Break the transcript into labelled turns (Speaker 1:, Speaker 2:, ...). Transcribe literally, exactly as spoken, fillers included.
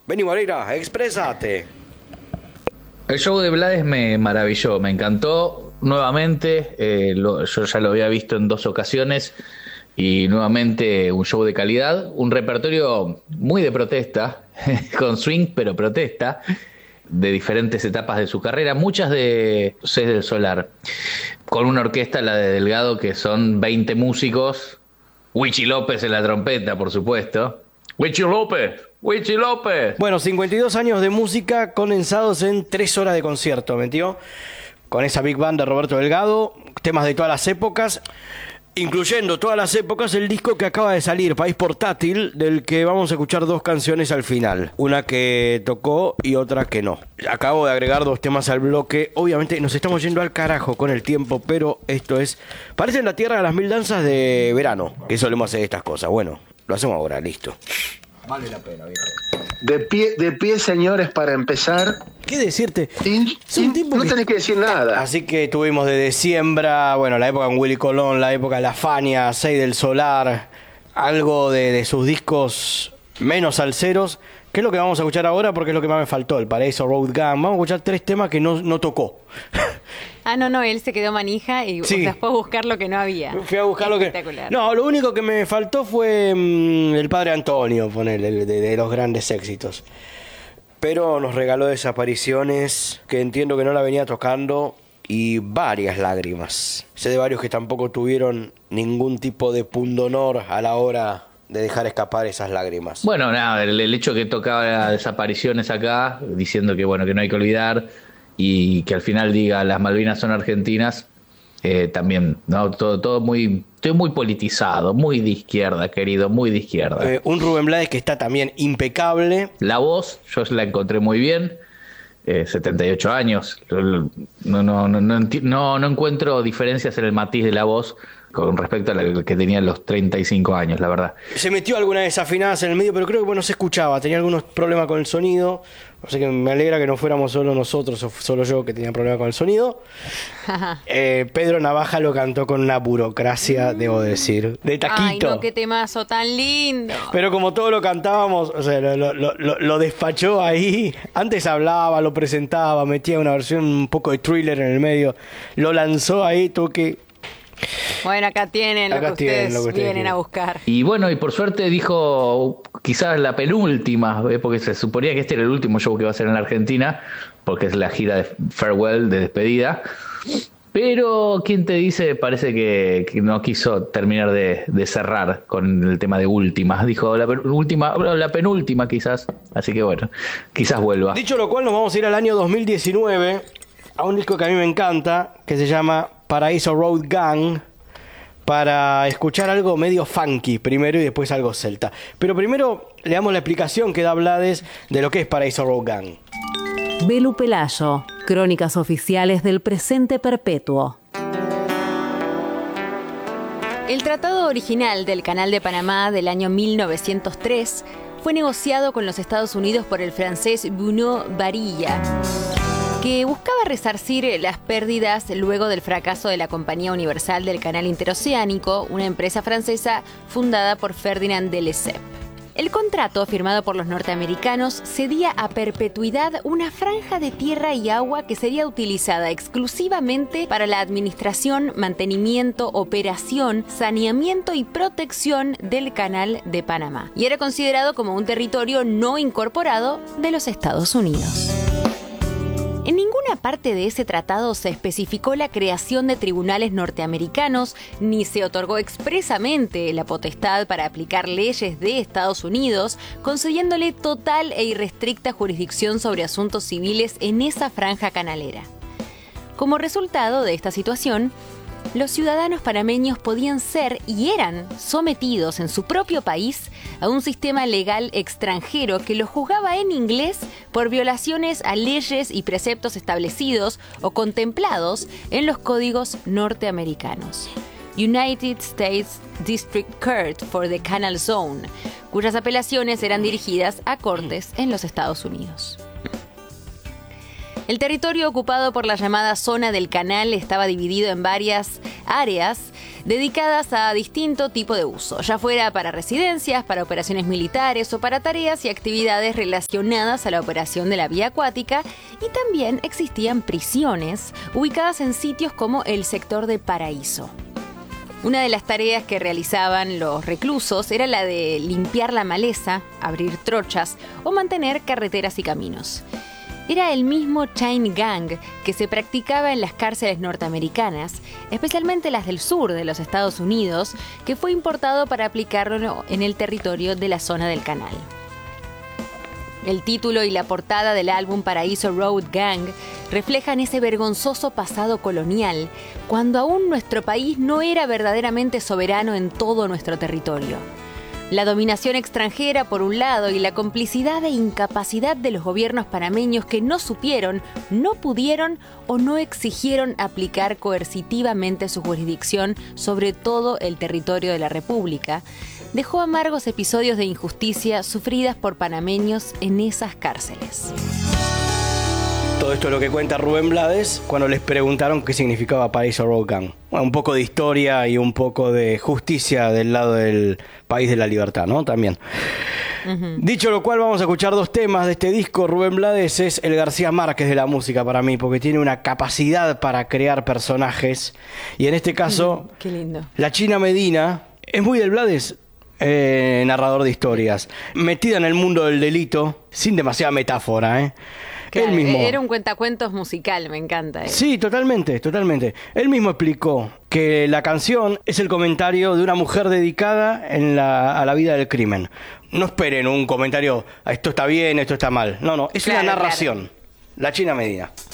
Speaker 1: Vení, Moreira, exprésate.
Speaker 2: El show de Blades me maravilló, me encantó nuevamente. Eh, lo, yo ya lo había visto en dos ocasiones y nuevamente un show de calidad, un repertorio muy de protesta, con swing pero protesta, de diferentes etapas de su carrera, muchas de Seis del Solar, con una orquesta, la de Delgado, que son veinte músicos, Wichi López en la trompeta, por supuesto. Wichi López, Wichi López.
Speaker 1: Bueno, cincuenta y dos años de música condensados en tres horas de concierto, ¿metió? Con esa big band de Roberto Delgado, temas de todas las épocas, incluyendo todas las épocas, el disco que acaba de salir, País Portátil, del que vamos a escuchar dos canciones al final. Una que tocó y otra que no. Acabo de agregar dos temas al bloque. Obviamente nos estamos yendo al carajo con el tiempo, pero esto es... Parece la tierra de las mil danzas de verano, que solemos hacer estas cosas. Bueno, lo hacemos ahora, listo. Vale la pena, viejo.
Speaker 3: De pie, de pie, señores, para empezar.
Speaker 1: ¿Qué decirte?
Speaker 3: Y, y no que... tenés que decir nada.
Speaker 1: Así que tuvimos desde Siembra, bueno, la época con Willy Colón, la época de La Fania, Seis del Solar, algo de, de sus discos menos salseros. ¿Qué es lo que vamos a escuchar ahora? Porque es lo que más me faltó, el Paraíso Road Gun. Vamos a escuchar tres temas que no, no tocó.
Speaker 4: Ah, no, no, él se quedó manija y
Speaker 1: sí.
Speaker 4: Fue a buscar lo que no había.
Speaker 1: Fui a buscar lo que... No, lo único que me faltó fue mmm, el Padre Antonio, ponerle, de, de, de los grandes éxitos. Pero nos regaló desapariciones que entiendo que no la venía tocando y varias lágrimas. Sé de varios que tampoco tuvieron ningún tipo de pundonor a la hora de dejar escapar esas lágrimas.
Speaker 2: Bueno, nada, el, el hecho que tocaba desapariciones acá, diciendo que bueno, que no hay que olvidar, y que al final diga las Malvinas son argentinas, eh, también, ¿no? Todo, todo muy, estoy muy politizado, muy de izquierda, querido, muy de izquierda.
Speaker 1: Eh, un Rubén Blades que está también impecable.
Speaker 2: La voz, yo la encontré muy bien, eh, setenta y ocho años, no, no, no, no, no, no encuentro diferencias en el matiz de la voz con respecto a la que tenía los treinta y cinco años, la verdad.
Speaker 1: Se metió algunas desafinadas en el medio, pero creo que bueno, se escuchaba, tenía algunos problemas con el sonido, así que me alegra que no fuéramos solo nosotros o solo yo que tenía problemas con el sonido. eh, Pedro Navaja lo cantó con una burocracia, mm. debo decir, de taquito.
Speaker 4: Ay, no, qué temazo tan lindo.
Speaker 1: Pero como todos lo cantábamos, o sea, lo, lo, lo, lo despachó ahí. Antes hablaba, lo presentaba, metía una versión un poco de Thriller en el medio, lo lanzó ahí, toque.
Speaker 4: Bueno, acá tienen lo,
Speaker 1: acá
Speaker 4: que,
Speaker 1: tienen
Speaker 4: ustedes
Speaker 1: lo que ustedes
Speaker 4: vienen
Speaker 1: quieren
Speaker 4: a buscar.
Speaker 2: Y bueno, y por suerte dijo quizás la penúltima, ¿eh? Porque se suponía que este era el último show que va a hacer en la Argentina, porque es la gira de farewell, de despedida. Pero, ¿quién te dice? Parece que, que no quiso terminar de, de cerrar con el tema de últimas. Dijo la última, la penúltima quizás. Así que bueno, quizás vuelva.
Speaker 1: Dicho lo cual, nos vamos a ir al año dos mil diecinueve a un disco que a mí me encanta, que se llama Paraíso Road Gun, para escuchar algo medio funky primero y después algo celta. Pero primero le damos la explicación que da Blades de lo que es Paraíso Road Gun.
Speaker 5: Belu Pelayo, crónicas oficiales del presente perpetuo.
Speaker 4: El tratado original del Canal de Panamá del año mil novecientos tres fue negociado con los Estados Unidos por el francés Bruno Barilla, que buscaba resarcir las pérdidas luego del fracaso de la Compañía Universal del Canal Interoceánico, una empresa francesa fundada por Ferdinand de Lesseps. El contrato, firmado por los norteamericanos, cedía a perpetuidad una franja de tierra y agua que sería utilizada exclusivamente para la administración, mantenimiento, operación, saneamiento y protección del Canal de Panamá, y era considerado como un territorio no incorporado de los Estados Unidos. En ninguna parte de ese tratado se especificó la creación de tribunales norteamericanos, ni se otorgó expresamente la potestad para aplicar leyes de Estados Unidos, concediéndole total e irrestricta jurisdicción sobre asuntos civiles en esa franja canalera. Como resultado de esta situación, los ciudadanos panameños podían ser y eran sometidos en su propio país a un sistema legal extranjero que los juzgaba en inglés por violaciones a leyes y preceptos establecidos o contemplados en los códigos norteamericanos. United States District Court for the Canal Zone, cuyas apelaciones eran dirigidas a cortes en los Estados Unidos. El territorio ocupado por la llamada Zona del Canal estaba dividido en varias áreas dedicadas a distinto tipo de uso, ya fuera para residencias, para operaciones militares o para tareas y actividades relacionadas a la operación de la vía acuática, y también existían prisiones ubicadas en sitios como el sector de Paraíso. Una de las tareas que realizaban los reclusos era la de limpiar la maleza, abrir trochas o mantener carreteras y caminos. Era el mismo chain gang que se practicaba en las cárceles norteamericanas, especialmente las del sur de los Estados Unidos, que fue importado para aplicarlo en el territorio de la Zona del Canal. El título y la portada del álbum Paraíso Road Gang reflejan ese vergonzoso pasado colonial, cuando aún nuestro país no era verdaderamente soberano en todo nuestro territorio. La dominación extranjera, por un lado, y la complicidad e incapacidad de los gobiernos panameños que no supieron, no pudieron o no exigieron aplicar coercitivamente su jurisdicción sobre todo el territorio de la República, dejó amargos episodios de injusticia sufridas por panameños en esas cárceles.
Speaker 1: Todo esto es lo que cuenta Rubén Blades cuando les preguntaron qué significaba Paraíso Road Gang. Bueno, un poco de historia y un poco de justicia del lado del país de la libertad, ¿no? También. Uh-huh. Dicho lo cual, vamos a escuchar dos temas de este disco. Rubén Blades es el García Márquez de la música para mí, porque tiene una capacidad para crear personajes. Y en este caso,
Speaker 4: qué lindo.
Speaker 1: La China Medina es muy del Blades. Eh, narrador de historias, metida en el mundo del delito, sin demasiada metáfora, ¿eh?
Speaker 4: Claro,
Speaker 1: Él mismo,
Speaker 4: era un cuentacuentos musical, me encanta. Él.
Speaker 1: Sí, totalmente, totalmente. Él mismo explicó que la canción es el comentario de una mujer dedicada en la, a la vida del crimen. No esperen un comentario, esto está bien, esto está mal. No, no, es claro, una narración. Claro. La China Medina.